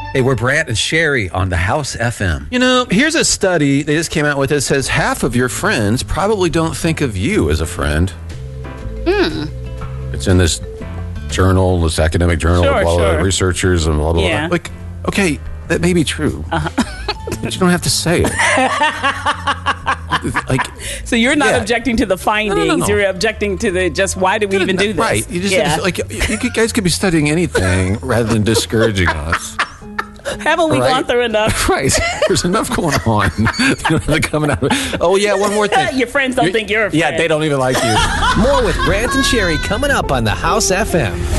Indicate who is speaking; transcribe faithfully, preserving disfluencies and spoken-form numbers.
Speaker 1: Hey, we're Brant and Sherry on the House F M.
Speaker 2: You know, here's a study they just came out with that says half of your friends probably don't think of you as a friend.
Speaker 3: Hmm.
Speaker 2: It's in this journal, this academic journal,
Speaker 3: Sure,
Speaker 2: of all
Speaker 3: sure.
Speaker 2: the researchers and blah, blah,
Speaker 3: Yeah.
Speaker 2: blah. Like, okay, that may be true. Uh-huh. But you don't have to say it. Like,
Speaker 3: So you're not
Speaker 2: Yeah.
Speaker 3: objecting to the findings.
Speaker 2: No, no, no, no.
Speaker 3: You're objecting to the just why did we even do this?
Speaker 2: Right. You just
Speaker 3: yeah.
Speaker 2: like you guys could be studying anything rather than discouraging us.
Speaker 3: Haven't we
Speaker 2: Right.
Speaker 3: gone through enough?
Speaker 2: Right. There's enough going on. They're coming out. Oh yeah, one more thing.
Speaker 3: Your friends don't think you're a friend.
Speaker 2: Yeah, they don't even like you.
Speaker 1: More with Brant and Sherry coming up on the House F M.